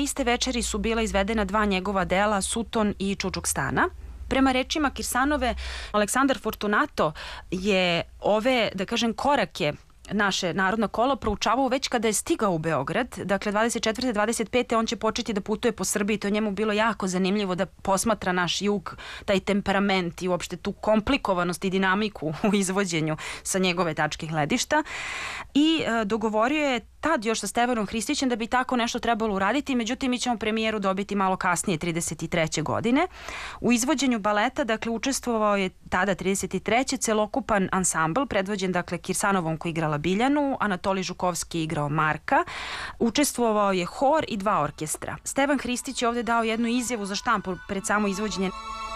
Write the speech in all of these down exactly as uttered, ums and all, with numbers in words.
iste večeri su bila izvedena dva njegova dela, Suton i Čučukstana. Prema rečima Kirsanove, Aleksandar Fortunato je ove, da kažem, korake naše narodno kolo proučavao već kada je stigao u Beograd. Dakle, dvadeset četvrte dvadeset pete on će početi da putuje po Srbiji. To je njemu bilo jako zanimljivo da posmatra naš jug, taj temperament i uopšte tu komplikovanost i dinamiku u izvođenju sa njegove tačke gledišta. I e, dogovorio je tad još sa Stevanom Hristićem da bi tako nešto trebalo uraditi, međutim mi ćemo premijeru dobiti malo kasnije, trideset treće godine. U izvođenju baleta, dakle, učestvovao je tada trideset treće celokupan ansambl, predvođen, dakle, Kirsanovom koji igrala Biljanu, Anatolij Žukovski igrao Marka, učestvovao je hor i dva orkestra. Stevan Hristić je ovde dao jednu izjavu za štampu pred samo izvođenje.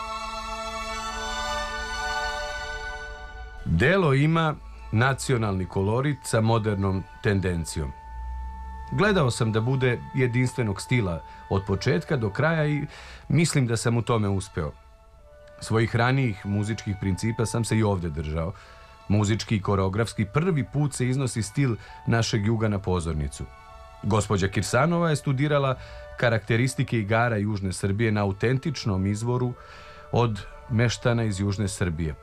Delo ima nacionalni kolorit sa modernom tendencijom. Gledao sam da bude jedinstvenog stila od početka do kraja i mislim da sam u tome uspeo. Svojih ranijih muzičkih principa sam se i ovde držao. Muzički i koreografski prvi put se iznosi stil našeg juga na pozornicu. Gospođa Kirsanova je studirala karakteristike igara Južne Srbije na autentičnom izvoru od meštana iz Južne Srbije.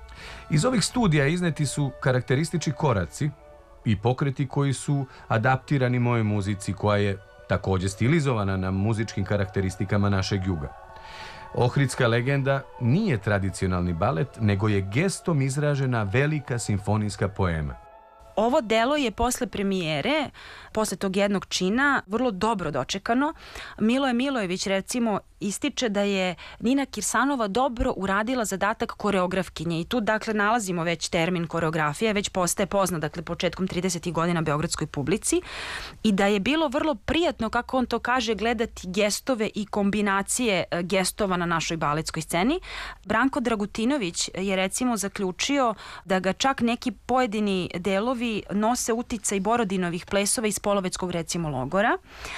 Iz ovih studija izneti su karakteristični koraci i pokreti koji su adaptirani mojoj muzici, koja je takođe stilizovana na muzičkim karakteristikama našeg juga. Ohridska legenda nije tradicionalni balet, nego je gestom izražena velika simfonijska poema. Ovo delo je posle premijere, posle tog jednog čina, vrlo dobro dočekano. Miloje Milojević, recimo, ističe da je Nina Kirsanova dobro uradila zadatak koreografkinje i tu, dakle, nalazimo već termin koreografija, već postaje poznat, dakle, početkom tridesetih godina beogradskoj publici, i da je bilo vrlo prijatno, kako on to kaže, gledati gestove i kombinacije gestova na našoj baletskoj sceni. Branko Dragutinović je, recimo, zaključio da ga čak neki pojedini delovi nose uticaj Borodinovih plesova iz Poloveckog, recimo, logora,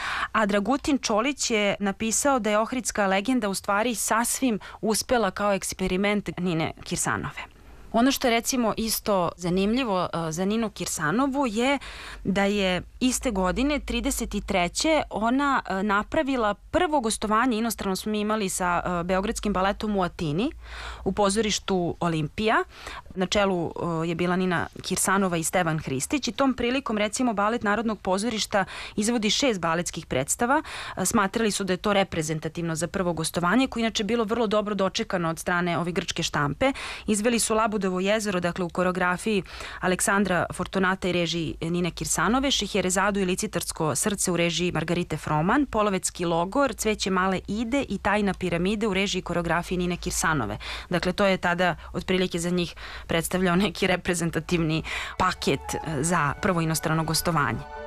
a Dragutin Čolić je napisao da je Ohridska legenda u stvari sasvim uspela kao eksperiment Nine Kirsanove. Ono što je, recimo, isto zanimljivo za Ninu Kirsanovu je da je iste godine, trideset treće ona napravila prvo gostovanje, inostrano smo imali sa beogradskim baletom u Atini, u pozorištu Olimpija. Na čelu je bila Nina Kirsanova i Stevan Hristić i tom prilikom, recimo, balet Narodnog pozorišta izvodi šest baletskih predstava. Smatrali su da je to reprezentativno za prvo gostovanje, koje inače bilo vrlo dobro dočekano od strane ove grčke štampe. Izveli su Labudovo jezero, dakle, u koreografiji Aleksandra Fortunata i režiji Nine Kirsanove, Šeherezadu i Licitarsko srce u režiji Margarite Froman, Polovecki logor, Cveće male Ide i Tajna piramide u režiji i koreografiji Nine Kirsanove. Dakle, to je tada otprilike za njih predstavljao neki reprezentativni paket za prvo inostrano gostovanje.